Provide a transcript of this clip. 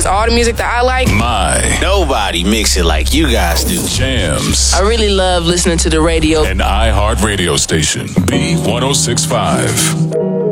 mix all the music that I like. Nobody mix it like you guys do. Jams. I really love listening to the radio. An iHeart radio station. B1065.